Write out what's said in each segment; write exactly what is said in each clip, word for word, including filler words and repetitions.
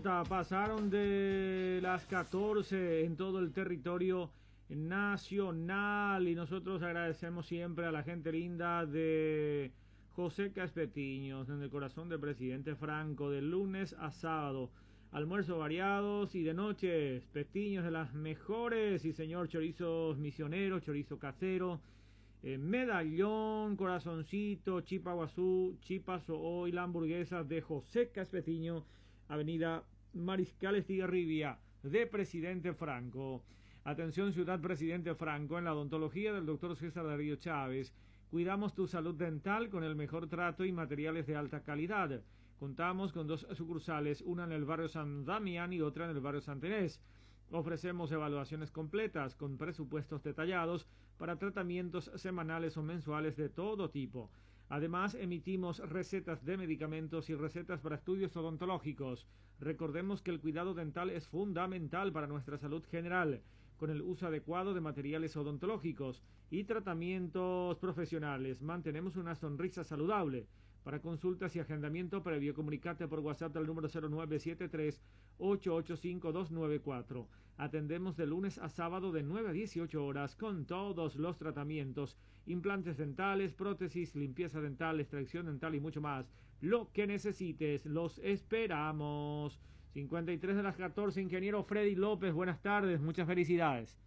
nota, pasaron de las catorce en todo el territorio nacional y nosotros agradecemos siempre a la gente linda de José Caspetiños, en el corazón del presidente Franco, de lunes a sábado. Almuerzos variados y de noches, pestiños de las mejores, y señor, chorizos misioneros, chorizo casero, eh, medallón, corazoncito, chipa guazú, chipas o y la hamburguesa de José Caspetiño, avenida Mariscal Estigarribia de Presidente Franco. Atención Ciudad Presidente Franco, en la odontología del doctor César Darío Chávez, cuidamos tu salud dental con el mejor trato y materiales de alta calidad. Contamos con dos sucursales, una en el barrio San Damián y otra en el barrio Santa Inés. Ofrecemos evaluaciones completas con presupuestos detallados para tratamientos semanales o mensuales de todo tipo. Además, emitimos recetas de medicamentos y recetas para estudios odontológicos. Recordemos que el cuidado dental es fundamental para nuestra salud general, con el uso adecuado de materiales odontológicos y tratamientos profesionales. Mantenemos una sonrisa saludable. Para consultas y agendamiento previo, comunicate por WhatsApp al número cero nueve siete tres, ocho ocho cinco, dos nueve cuatro. Atendemos de lunes a sábado de nueve a dieciocho horas con todos los tratamientos, implantes dentales, prótesis, limpieza dental, extracción dental y mucho más. Lo que necesites, los esperamos. cincuenta y tres de las catorce, ingeniero Freddy López, buenas tardes, muchas felicidades.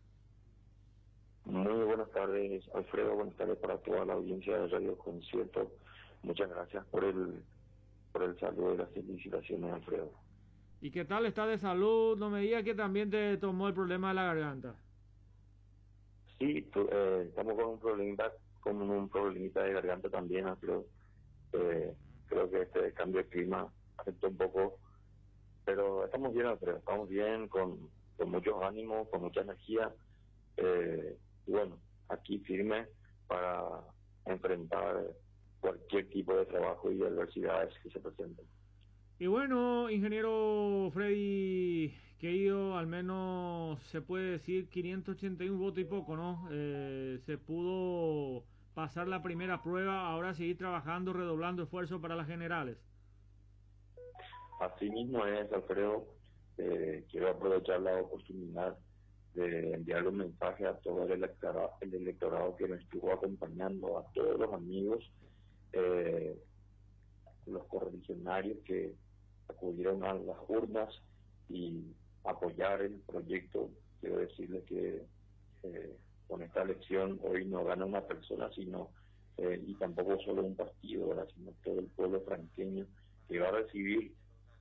Muy buenas tardes, Alfredo, buenas tardes para toda la audiencia de Radio Concierto. Muchas gracias por el por el saludo y las felicitaciones, Alfredo. ¿Y qué tal está de salud? No me digas que también te tomó el problema de la garganta. Sí, tu, eh, estamos con un problemita, con un problemita de garganta también, Alfredo. Eh, creo que este cambio de clima afectó un poco, pero estamos bien, Alfredo, estamos bien, con, con muchos ánimos, con mucha energía, eh, y bueno, aquí firme para enfrentar cualquier tipo de trabajo y adversidades que se presenten. Y bueno, ingeniero Freddy, querido, al menos se puede decir quinientos ochenta y uno votos y poco, ¿no? Eh, se pudo pasar la primera prueba, ahora seguir trabajando, redoblando esfuerzos para las generales. Así mismo es, Alfredo. Eh, quiero aprovechar la oportunidad de enviarle un mensaje a todo el electorado, el electorado que me estuvo acompañando, a todos los amigos, eh, los correligionarios que acudieron a las urnas y apoyar el proyecto. Quiero decirles que eh, con esta elección hoy no gana una persona, sino eh, y tampoco solo un partido, ¿verdad?, sino todo el pueblo franqueño que va a recibir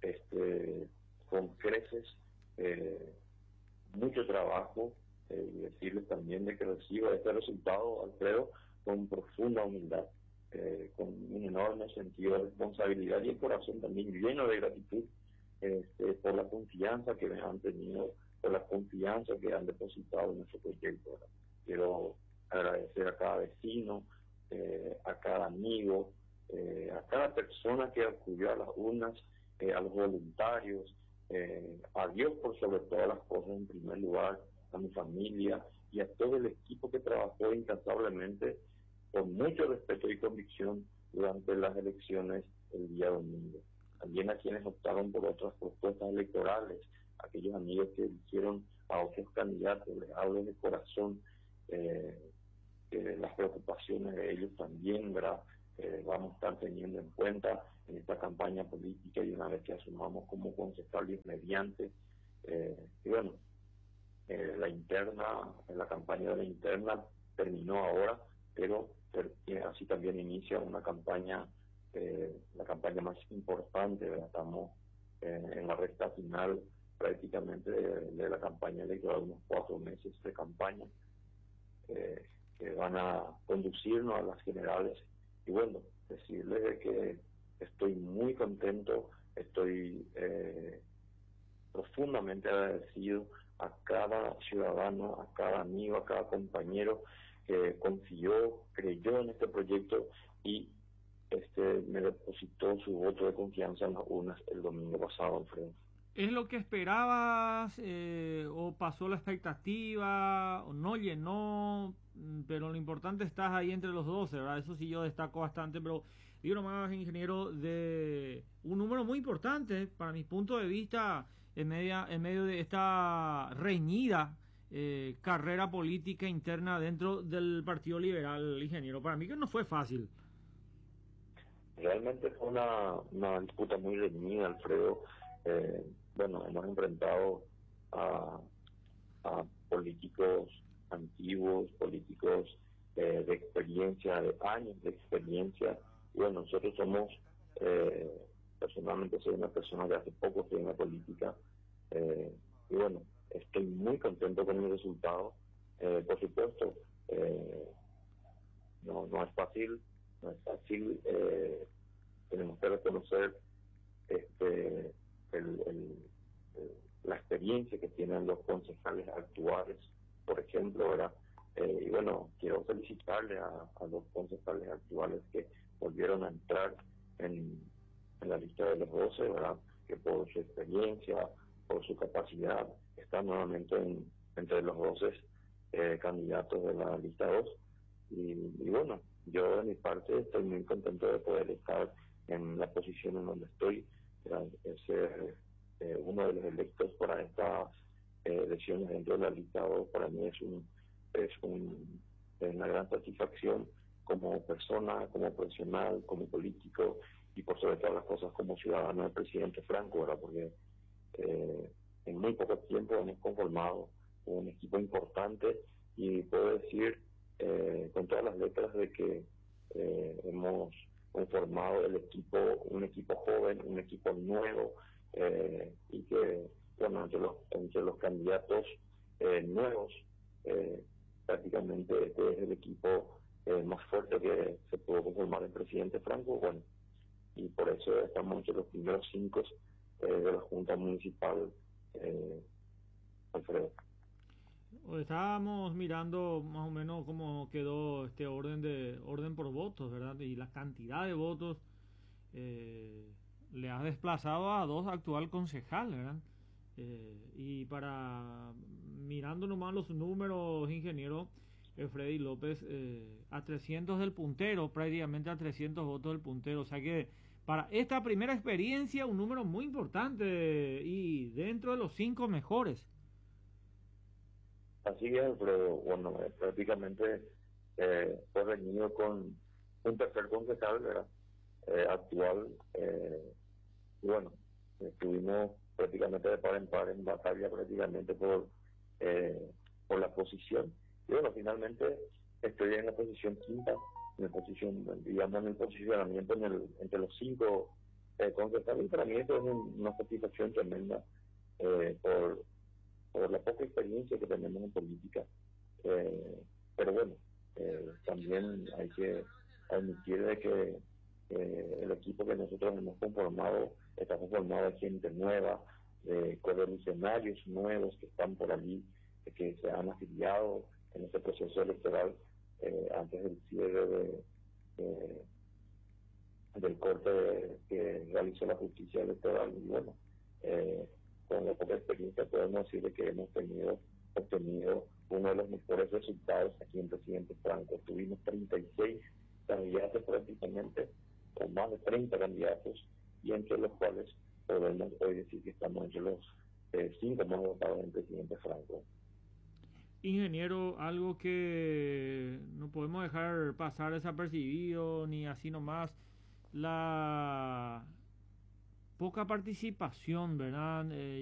este con creces eh, mucho trabajo, eh, y decirles también de que reciba este resultado, Alfredo, con profunda humildad, eh, con un enorme sentido de responsabilidad y el corazón también lleno de gratitud este, por la confianza que me han tenido, por la confianza que han depositado en nuestro proyecto, ¿verdad? Quiero agradecer a cada vecino, eh, a cada amigo, eh, a cada persona que acudió a las urnas, eh, a los voluntarios, eh, a Dios por sobre todas las cosas en primer lugar, a mi familia y a todo el equipo que trabajó incansablemente con mucho respeto y convicción durante las elecciones el día domingo. También a quienes optaron por otras propuestas electorales, aquellos amigos que eligieron a otros candidatos, les hablo de corazón, eh, que las preocupaciones de ellos también, ¿verdad?, eh, vamos a estar teniendo en cuenta en esta campaña política y una vez que asumamos como concejales mediante. Eh, y bueno, eh, la interna, la campaña de la interna terminó ahora, pero eh, así también inicia una campaña, eh, la campaña más importante, ¿verdad? Estamos eh, en la recta final prácticamente de, de la campaña electoral, unos cuatro meses de campaña eh, que van a conducirnos a las generales. Y bueno, decirles de que estoy muy contento, estoy eh, profundamente agradecido a cada ciudadano, a cada amigo, a cada compañero que confió, creyó en este proyecto y este me depositó su voto de confianza en las urnas el domingo pasado, Alfredo. ¿Es lo que esperabas eh, o pasó la expectativa o no llenó? Pero lo importante, estás ahí entre los doce, ¿verdad? Eso sí yo destaco bastante, pero digo nomás, ingeniero, de un número muy importante, para mi punto de vista, en, media, en medio de esta reñida eh, carrera política interna dentro del Partido Liberal, ingeniero. Para mí que no fue fácil. Realmente fue una, una disputa muy reñida, Alfredo. Eh, bueno, hemos enfrentado a, a políticos antiguos, políticos eh, de experiencia, de años de experiencia. Y bueno, nosotros somos, eh, personalmente soy una persona que hace poco estoy en la política. Eh, y bueno, estoy muy contento con el resultado. Eh, por supuesto, eh, no, no es fácil, no es fácil. Eh, tenemos que reconocer este, el, el, el, la experiencia que tienen los concejales actuales, por ejemplo, ¿verdad? Eh, y bueno, quiero felicitarle a, a los concejales actuales que volvieron a entrar en, en la lista de los doce, ¿verdad? Que por su experiencia, por su capacidad, están nuevamente en, entre los doce eh, candidatos de la lista dos. Y, y bueno, yo de mi parte estoy muy contento de poder estar en la posición en donde estoy, es ser eh, uno de los electos para estas eh, elecciones dentro de la lista dos. Para mí es un es un es una gran satisfacción como persona, como profesional, como político y por sobre todas las cosas como ciudadano del presidente Franco, ¿verdad? Porque eh, en muy poco tiempo hemos conformado un equipo importante y puedo decir eh, con todas las letras de que eh, hemos conformado el equipo, un equipo joven, un equipo nuevo, eh, y que, bueno, entre los, entre los candidatos eh, nuevos, eh, prácticamente este es el equipo eh, más fuerte que se pudo conformar el presidente Franco, bueno, y por eso estamos entre los primeros cinco eh, de la Junta Municipal, eh, Alfredo. Estábamos mirando más o menos cómo quedó este orden de orden por votos, ¿verdad? Y la cantidad de votos eh, le ha desplazado a dos actual concejales, ¿verdad? Eh, y para mirando nomás los números, ingeniero, eh, Freddy López, eh, a trescientos del puntero, prácticamente a trescientos votos del puntero, o sea que para esta primera experiencia un número muy importante y dentro de los cinco mejores. Así es, pero bueno, eh, prácticamente eh, fue reñido con un tercer concejal, ¿verdad? Eh, actual, eh, y bueno, estuvimos prácticamente de par en par en batalla prácticamente por eh, por la posición. Y bueno, finalmente estoy en la posición quinta, en la posición, digamos, en el posicionamiento en el, entre los cinco eh, concejales, y para mí eso es un, una satisfacción tremenda eh, por por la poca experiencia que tenemos en política. Eh, pero bueno, eh, también hay que admitir de que eh, el equipo que nosotros hemos conformado está conformado de gente nueva, de correligionarios nuevos que están por allí, que se han afiliado en este proceso electoral eh, antes del cierre de, de, del corte de, que realizó la justicia electoral. Y bueno, eh, con la poca experiencia podemos decir que hemos tenido obtenido uno de los mejores resultados aquí en Presidente Franco. Tuvimos treinta y seis candidatos prácticamente, o más de treinta candidatos, y entre los cuales podemos hoy decir que estamos entre los eh, cinco más votados en Presidente Franco. Ingeniero, algo que no podemos dejar pasar desapercibido ni así nomás, la poca participación, ¿verdad? Eh,